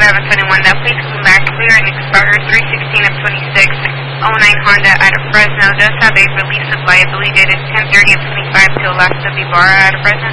1121. Now please come back clear and expire 316 of 26. 09 Honda out of Fresno does have a release of liability dated 10:30 of 25 to Alaska Vibara out of Fresno.